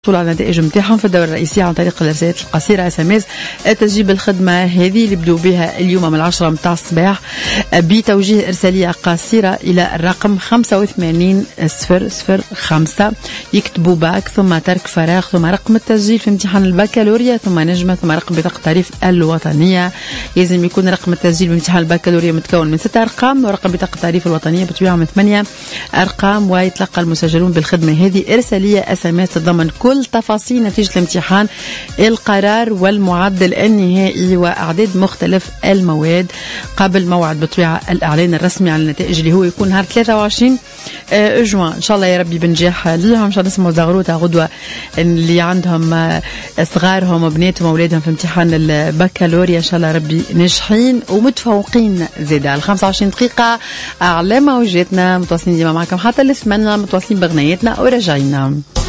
على النتائج نتاعهم في الدورة الرئيسية عن طريق الرسائل القصيرة SMS. تسجيل الخدمة هذه اللي بدوا بها اليوم من 10 متاع الصباح بتوجيه إرسالية قصيرة إلى الرقم 85005. يكتبوا باك ثم ترك فراغ ثم رقم التسجيل في امتحان البكالوريا ثم نجمة ثم رقم بطاقة التعريف الوطنية. لازم يكون رقم التسجيل في امتحان البكالوريا متكون من 6 أرقام ورقم بطاقة التعريف الوطنية بتبيعهم من 8 أرقام. ويتلقى المسجلون بالخدمة هذه إرسالية SMS تضمن كل تفاصيل نتيجة الامتحان، القرار والمعدل النهائي وأعداد مختلف المواد قبل موعد بطبيعة الإعلان الرسمي على النتائج اللي هو يكون نهار 23 جوان. إن شاء الله يا ربي بنجاح ليهم. إن شاء الله نسمعوا زغروطة غدوة اللي عندهم صغارهم وبناتهم وأولادهم في امتحان البكالوريا إن شاء الله ربي ناجحين ومتفوقين زيادة. 25 دقيقة على موجاتنا متواصلين ديما معكم حتى الثمانية، متواصلين بغنياتنا وراجعين.